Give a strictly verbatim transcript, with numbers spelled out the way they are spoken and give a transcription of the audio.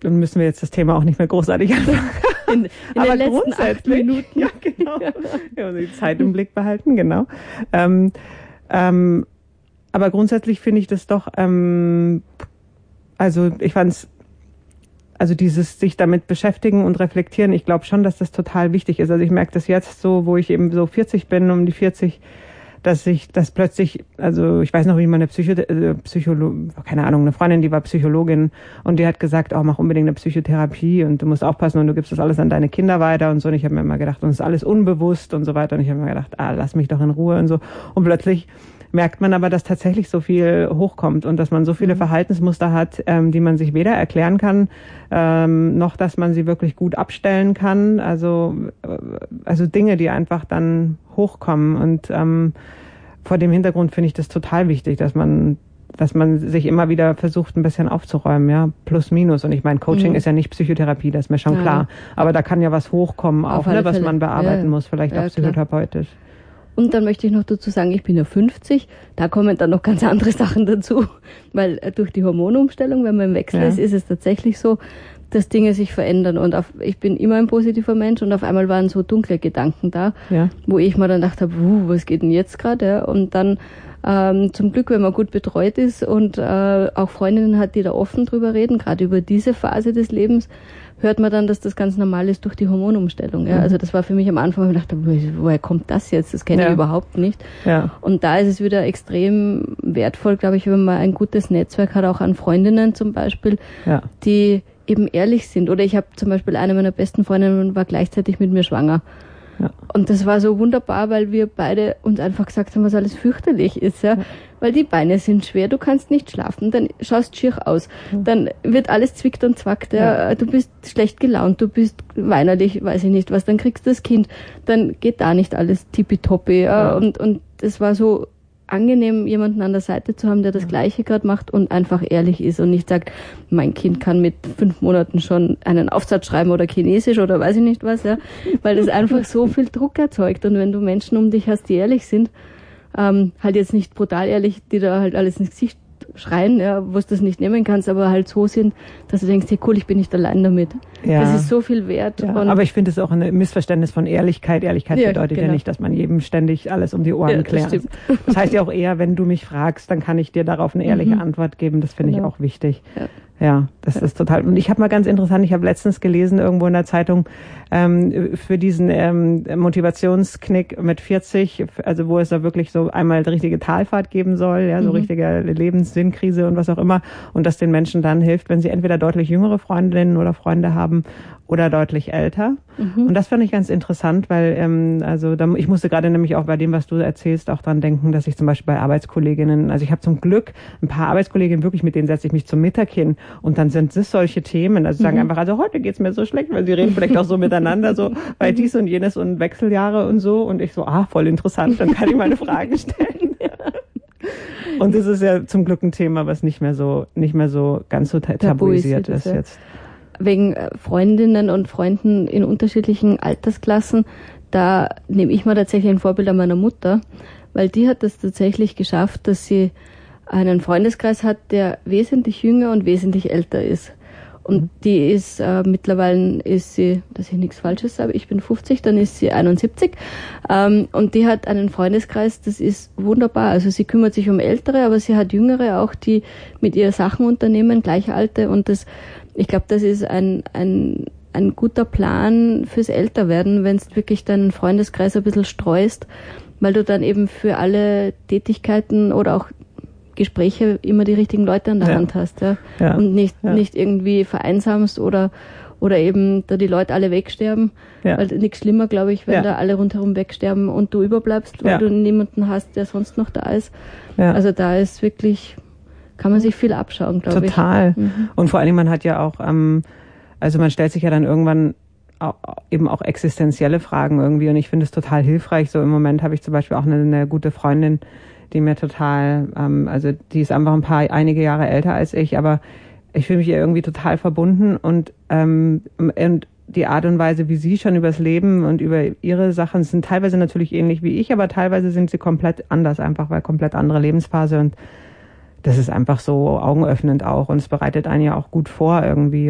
dann müssen wir jetzt das Thema auch nicht mehr großartig anfangen. In, in Aber den letzten acht Minuten. Ja, genau. Ja, die Zeit im Blick behalten, genau. Ähm, ähm, aber grundsätzlich finde ich das doch, ähm, also ich fand's, also dieses sich damit beschäftigen und reflektieren, ich glaube schon, dass das total wichtig ist. Also ich merke das jetzt so, wo ich eben so vierzig bin, um die vierzig, dass ich das plötzlich, also ich weiß noch, wie meine Psycho, äh, Psycholo, keine Ahnung, eine Freundin, die war Psychologin und die hat gesagt, oh, mach unbedingt eine Psychotherapie und du musst aufpassen und du gibst das alles an deine Kinder weiter und so. Und ich habe mir immer gedacht, und es ist alles unbewusst und so weiter. Und ich habe mir gedacht, ah, lass mich doch in Ruhe und so. Und plötzlich merkt man aber, dass tatsächlich so viel hochkommt und dass man so viele Verhaltensmuster hat, ähm, die man sich weder erklären kann, ähm, noch dass man sie wirklich gut abstellen kann. Also, äh, also Dinge, die einfach dann hochkommen. Und ähm, vor dem Hintergrund finde ich das total wichtig, dass man dass man sich immer wieder versucht, ein bisschen aufzuräumen, ja, plus minus. Und ich meine, Coaching mhm. ist ja nicht Psychotherapie, das ist mir schon ja. klar. Aber da kann ja was hochkommen, auch ne, was man bearbeiten ja. muss, vielleicht ja, auch psychotherapeutisch. Klar. Und dann möchte ich noch dazu sagen, ich bin ja fünfzig, da kommen dann noch ganz andere Sachen dazu, weil durch die Hormonumstellung, wenn man im Wechsel ja. ist, ist es tatsächlich so, dass Dinge sich verändern und auf, ich bin immer ein positiver Mensch und auf einmal waren so dunkle Gedanken da, ja. wo ich mir dann gedacht habe, was geht denn jetzt gerade? Ja? Und dann ähm, zum Glück, wenn man gut betreut ist und äh, auch Freundinnen hat, die da offen drüber reden, gerade über diese Phase des Lebens, hört man dann, dass das ganz normal ist durch die Hormonumstellung. Ja? Also das war für mich am Anfang, wo ich dachte, woher kommt das jetzt? Das kenne ja. ich überhaupt nicht. Ja. Und da ist es wieder extrem wertvoll, glaube ich, wenn man ein gutes Netzwerk hat, auch an Freundinnen zum Beispiel, ja. die eben ehrlich sind. Oder ich habe zum Beispiel eine meiner besten Freundinnen war gleichzeitig mit mir schwanger. Ja. Und das war so wunderbar, weil wir beide uns einfach gesagt haben, was alles fürchterlich ist, ja. ja. Weil die Beine sind schwer, du kannst nicht schlafen, dann schaust schier aus, ja. dann wird alles zwickt und zwackt, ja. ja. Du bist schlecht gelaunt, du bist weinerlich, weiß ich nicht was, dann kriegst du das Kind, dann geht da nicht alles tippitoppi, ja. ja. Und, und das war so angenehm, jemanden an der Seite zu haben, der das Gleiche gerade macht und einfach ehrlich ist und nicht sagt, mein Kind kann mit fünf Monaten schon einen Aufsatz schreiben oder Chinesisch oder weiß ich nicht was, ja, weil das einfach so viel Druck erzeugt und wenn du Menschen um dich hast, die ehrlich sind, ähm, halt jetzt nicht brutal ehrlich, die da halt alles ins Gesicht schreien, ja, wo du das nicht nehmen kannst, aber halt so sind, dass du denkst, hey cool, ich bin nicht allein damit. Ja. Das ist so viel wert. Ja, aber ich finde es auch ein Missverständnis von Ehrlichkeit. Ehrlichkeit ja, bedeutet genau. ja nicht, dass man jedem ständig alles um die Ohren ja, klärt. Das, das heißt ja auch eher, wenn du mich fragst, dann kann ich dir darauf eine ehrliche mhm. Antwort geben. Das finde genau. ich auch wichtig. Ja. Ja, das ja. ist total. Und ich habe mal ganz interessant, ich habe letztens gelesen irgendwo in der Zeitung ähm, für diesen ähm, Motivationsknick mit vierzig, also wo es da wirklich so einmal die richtige Talfahrt geben soll, ja, so mhm. richtige Lebenssinnkrise und was auch immer, und das den Menschen dann hilft, wenn sie entweder deutlich jüngere Freundinnen oder Freunde haben oder deutlich älter. Mhm. Und das fand ich ganz interessant, weil ähm, also da, ich musste gerade nämlich auch bei dem, was du erzählst, auch dran denken, dass ich zum Beispiel bei Arbeitskolleginnen, also ich habe zum Glück ein paar Arbeitskolleginnen, wirklich mit denen setze ich mich zum Mittag hin und dann sind es solche Themen, also sagen mhm. einfach, also heute geht's mir so schlecht, weil sie reden vielleicht auch so miteinander, so weil dies und jenes und Wechseljahre und so, und ich so, ah, voll interessant, dann kann ich meine Fragen stellen. Ja. Und das ist ja zum Glück ein Thema, was nicht mehr so nicht mehr so ganz so tabuisiert ist ja. jetzt. Wegen Freundinnen und Freunden in unterschiedlichen Altersklassen, da nehme ich mal tatsächlich ein Vorbild an meiner Mutter, weil die hat das tatsächlich geschafft, dass sie einen Freundeskreis hat, der wesentlich jünger und wesentlich älter ist. Und mhm. die ist, äh, mittlerweile ist sie, dass ich nichts Falsches sage, ich bin fünfzig, dann ist sie einundsiebzig. Ähm, und die hat einen Freundeskreis, das ist wunderbar. Also sie kümmert sich um Ältere, aber sie hat Jüngere auch, die mit ihr Sachen unternehmen, Gleichalte. Und das, ich glaube, das ist ein, ein, ein guter Plan fürs Älterwerden, wenn du wirklich deinen Freundeskreis ein bisschen streust, weil du dann eben für alle Tätigkeiten oder auch Gespräche immer die richtigen Leute an der ja. Hand hast, ja. ja. Und nicht, ja. nicht irgendwie vereinsamst oder, oder eben da die Leute alle wegsterben. Ja. Weil nichts schlimmer, glaube ich, wenn ja. da alle rundherum wegsterben und du überbleibst, weil ja. du niemanden hast, der sonst noch da ist. Ja. Also da ist wirklich, kann man sich viel abschauen, glaube ich. Total. Mhm. Und vor allem, man hat ja auch, ähm, also man stellt sich ja dann irgendwann auch, eben auch existenzielle Fragen irgendwie, und ich finde es total hilfreich. So im Moment habe ich zum Beispiel auch eine, eine gute Freundin, die mir total, ähm, also die ist einfach ein paar, einige Jahre älter als ich, aber ich fühle mich ihr irgendwie total verbunden, und, ähm, und die Art und Weise, wie sie schon übers Leben und über ihre Sachen sind teilweise natürlich ähnlich wie ich, aber teilweise sind sie komplett anders, einfach weil komplett andere Lebensphase, und das ist einfach so augenöffnend auch, und es bereitet einen ja auch gut vor irgendwie.